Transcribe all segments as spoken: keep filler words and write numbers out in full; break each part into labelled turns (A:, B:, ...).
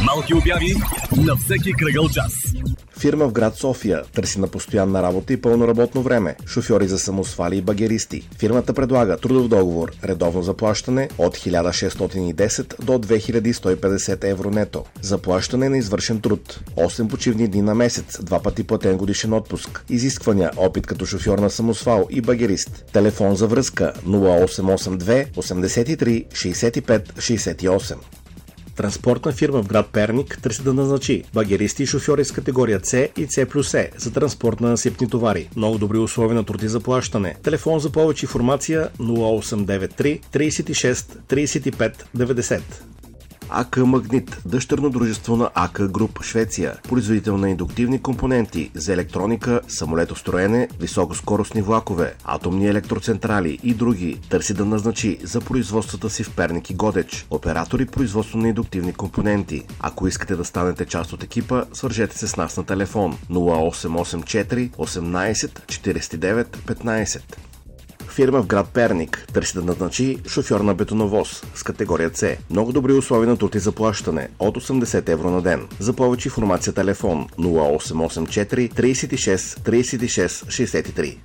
A: Малки обяви на всеки кръгъл час.
B: Фирма в град София търси на постоянна работа и пълно работно време, шофьори за самосвали и багеристи. Фирмата предлага трудов договор, редовно заплащане от хиляда шестстотин и десет до две хиляди сто и петдесет евро нето. Заплащане на извършен труд. осем почивни дни на месец, два пъти платен годишен отпуск. Изисквания: опит като шофьор на самосвал и багерист. Телефон за връзка нула осем осем две осемдесет и три шейсет и пет шейсет и осем. Транспортна фирма в град Перник търси да назначи багеристи и шофьори с категория С и С плюс Е за транспорт на насипни товари. Много добри условия на труд и заплащане. Телефон за повече информация нула осем девет три трийсет и шест трийсет и пет деветдесет. АК Магнит, дъщерно дружество на АК Груп, Швеция, производител на индуктивни компоненти за електроника, самолетостроене, високоскоростни влакове, атомни електроцентрали и други, търси да назначи за производствата си в Перник и Годеч оператори производство на индуктивни компоненти. Ако искате да станете част от екипа, свържете се с нас на телефон нула осем осем четири осемнайсет четирийсет и девет петнайсет. Фирма в град Перник търси да назначи шофьор на бетоновоз с категория С. Много добри условия на труд и заплащане от осемдесет евро на ден. За повече информация телефон нула осем осем четири трийсет и шест трийсет и шест шейсет и три.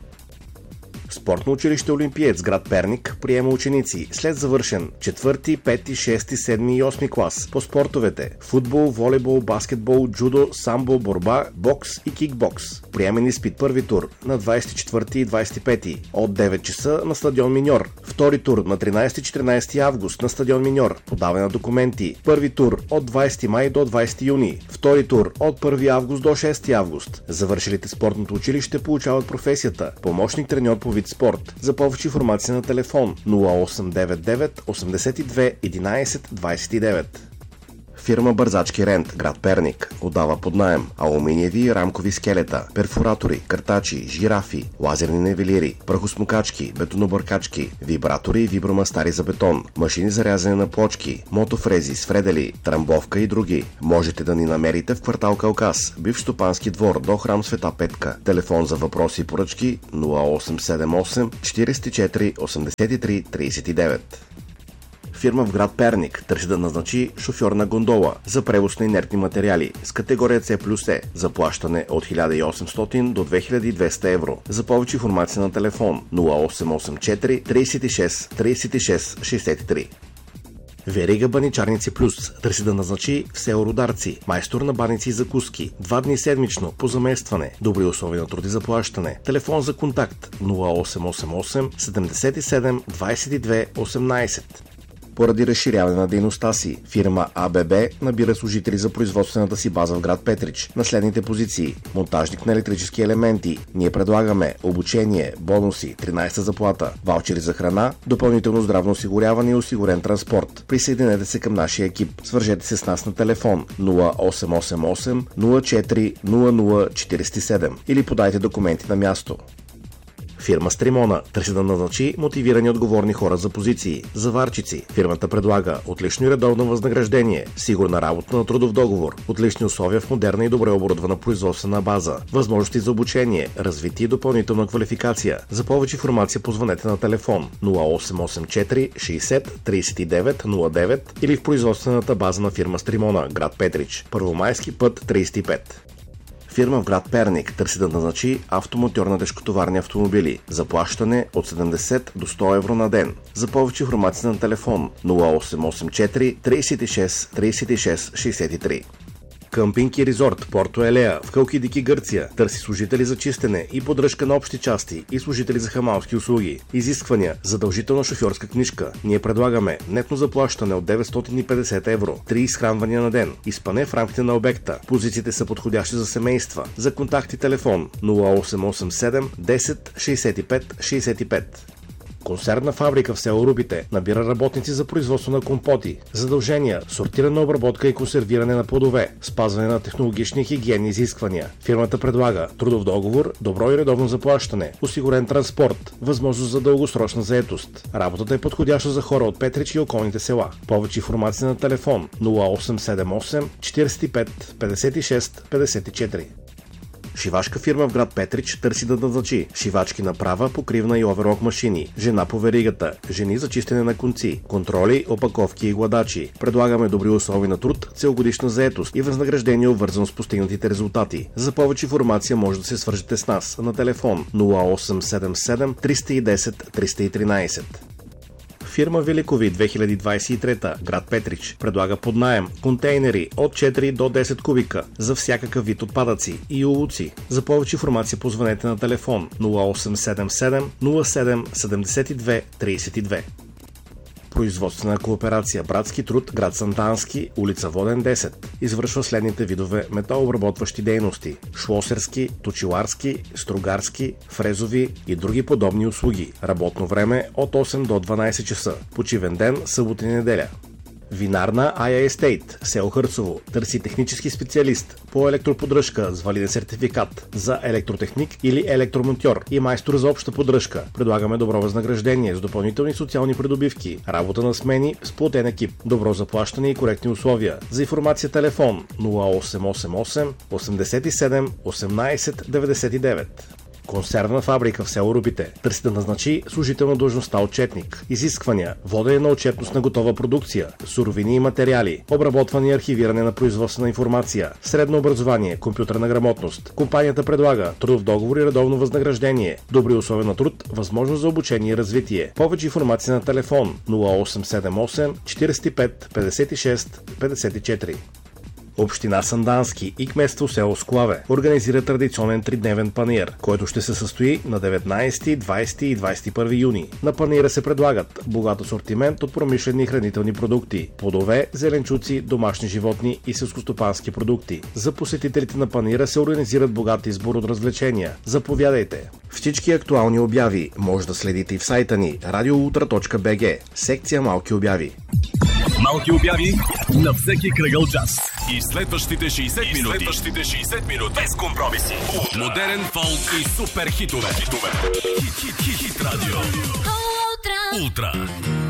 B: Спортно училище Олимпиец, град Перник, приема ученици след завършен четвърти, пети, шести, седми и осми клас по спортовете футбол, волейбол, баскетбол, джудо, самбо, борба, бокс и кикбокс. Приемен изпит първи тур на двайсет и четвърти и двайсет и пети от девет часа на стадион Миньор. Втори тур на тринайсети и четиринайсети август на стадион Миньор. Подаване на документи. Първи тур от двайсети май до двайсети юни. Втори тур от първи август до шести август. Завършилите спортното училище получават професията помощник треньор по вид спорт. За повече информация на телефон нула осем девет девет осемдесет и две единайсет двайсет и девет. Фирма Бързачки Рент, град Перник, отдава под наем алуминиеви и рамкови скелета, перфоратори, картачи, жирафи, лазерни нивелири, прахосмукачки, бетонобъркачки, вибратори и вибромастари за бетон, машини за рязане на плочки, мотофрези, сфредели, трамбовка и други. Можете да ни намерите в квартал Калкас, бивш стопански двор до храм Света Петка. Телефон за въпроси и поръчки нула осем седем осем четирийсет и четири осемдесет и три трийсет и девет. Фирма в град Перник търси да назначи шофьор на гондола за превоз на инертни материали с категория С плюс Е. Заплащане от хиляда и осемстотин до две хиляди и двеста евро. За повече информация на телефон нула осем осем четири трийсет и шест трийсет и шест шейсет и три. Верига Баничарници Плюс търси да назначи в село Рударци майстор на баници и закуски. Два дни седмично по заместване. Добри условия на труд и заплащане. Телефон за контакт нула осем осем осем седемдесет и седем двайсет и две осемнайсет. Поради разширяване на дейността си, фирма А Б Б набира служители за производствената си база в град Петрич на следните позиции: монтажник на електрически елементи. Ние предлагаме обучение, бонуси, тринайсета заплата, ваучери за храна, допълнително здравно осигуряване и осигурен транспорт. Присъединете се към нашия екип. Свържете се с нас на телефон нула осем осем осем нула четири нула нула четирийсет и седем или подайте документи на място. Фирма Стримона търси да назначи мотивирани отговорни хора за позиции. Заварчици. Фирмата предлага отлично и редовно възнаграждение, сигурна работа на трудов договор, отлични условия в модерна и добре оборудвана производствена база, възможности за обучение, развитие и допълнителна квалификация. За повече информация позвънете на телефон нула осем осем четири шейсет трийсет и девет нула девет или в производствената база на фирма Стримона, град Петрич, Първомайски път трийсет и пет. Фирма в град Перник търси да назначи автомотор на тежкотоварни автомобили. Заплащане от седемдесет до сто евро на ден. За повече информация на телефон нула осем осем четири трийсет и шест трийсет и шест шейсет и три. Къмпинг и резорт Порто Елея в Халкидики, Гърция търси служители за чистене и поддръжка на общи части и служители за хамалски услуги. Изисквания: задължителна шофьорска книжка. Ние предлагаме нетно заплащане от деветстотин и петдесет евро, три изхранвания на ден, изпане в рамките на обекта. Позициите са подходящи за семейства. За контакти телефон нула осем осем седем десет шейсет и пет шейсет и пет. Консервна фабрика в село Рубите набира работници за производство на компоти. Задължения: сортирана обработка и консервиране на плодове, спазване на технологични и хигиенни изисквания. Фирмата предлага трудов договор, добро и редовно заплащане, осигурен транспорт, възможност за дългосрочна заетост. Работата е подходяща за хора от Петрич и околните села. Повече информация на телефон нула осем седем осем четирийсет и пет петдесет и шест петдесет и четири. Шивашка фирма в град Петрич търси да назначи шивачки на права, покривна и оверлок машини, жена по веригата, жени за чистене на конци, контроли, опаковки и гладачи. Предлагаме добри условия на труд, целогодишна заетост и възнаграждение, обвързано с постигнатите резултати. За повече информация може да се свържете с нас на телефон нула осем седем седем триста и десет триста и тринадесет. Фирма Великови две хиляди двадесет и трета, град Петрич, предлага под наем контейнери от четири до десет кубика за всякакъв вид отпадъци и улуци. За повече информация позвънете на телефон нула осем седем седем нула седем седемдесет и две тридесет и две. Производствена кооперация Братски труд, град Сандански, улица Воден десет. Извършва следните видове металообработващи дейности: шлосерски, точиларски, стругарски, фрезови и други подобни услуги. Работно време от осем до дванадесет часа. Почивен ден, събота и неделя. Винарна Ая Естейт, село Хърцово, търси технически специалист по електроподдръжка с валиден сертификат за електротехник или електромонтьор и майстор за обща поддръжка. Предлагаме добро възнаграждение с допълнителни социални придобивки, работа на смени с платен екип, добро заплащане и коректни условия. За информация телефон нула осем осем осем осемдесет и седем осемнадесет деветдесет и девет. Консервна фабрика в село Рупите търси да назначи служител на длъжността отчетник. Изисквания: водене на отчетност на готова продукция, суровини и материали, обработване и архивиране на производствена информация, средно образование, компютърна грамотност. Компанията предлага трудов договор и редовно възнаграждение, добри условия на труд, възможност за обучение и развитие. Повече информация на телефон нула осем седем осем четиридесет и пет петдесет и шест петдесет и четири. Община Сандански и кметство село Склаве организира традиционен тридневен панаир, който ще се състои на деветнадесети, двадесети и двадесет и първи юни. На панаира се предлагат богат асортимент от промишлени и хранителни продукти, плодове, зеленчуци, домашни животни и селскостопански продукти. За посетителите на панаира се организират богат избор от развлечения. Заповядайте! Всички актуални обяви може да следите и в сайта ни радиоутра точка би джи, секция Малки обяви.
A: Малки обяви на всеки кръгъл час.
C: И следващите шейсет минути. Следващите шейсет минути. Без компромиси. Модерен фолк и супер хитове. Хит, хит, хит, хит радио. Ултра. Ултра.